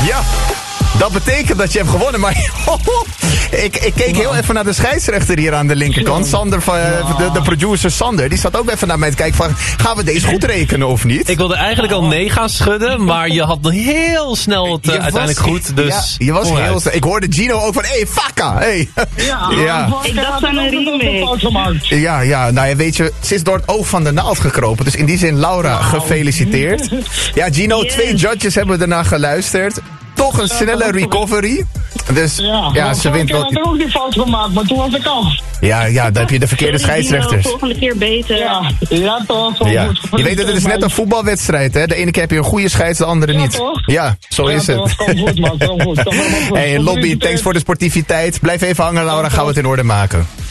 Ja, dat betekent dat je hebt gewonnen, maar ik keek heel even naar de scheidsrechter hier aan de linkerkant. Sander, de producer Sander, die zat ook even naar mij te kijken van, gaan we deze goed rekenen of niet? Ik wilde eigenlijk al nee gaan schudden, maar je had heel snel het uiteindelijk goed. Dus ja, je was heel snel. Ik hoorde Gino ook van, fakka, hey. Ja. Ik dacht aan een remix. Ja, nou ja, weet je, ze is door het oog van de naald gekropen. Dus in die zin, Laura, gefeliciteerd. Ja, Gino, 2 judges hebben daarna geluisterd. Toch een snelle recovery. Dus ze wint wel. Ik had ook die fout gemaakt, maar toen was ik af. Ja, dan heb je de verkeerde scheidsrechters. De volgende keer beter. Ja toch. Ja. Je weet dat het is net een voetbalwedstrijd, hè? De ene keer heb je een goede scheids, de andere niet. Toch? Ja, zo is het. Kom goed, man. Hey, Lobby, thanks voor de sportiviteit. Blijf even hangen, Laura, gaan we het in orde maken.